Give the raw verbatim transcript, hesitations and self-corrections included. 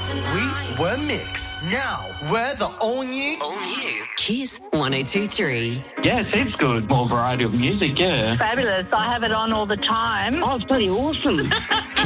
We were Mix. Now we're the all new. All new. Kiss one oh two three. Yes, it's good. More variety of music, yeah. Fabulous. I have it on all the time. Oh, it's bloody awesome.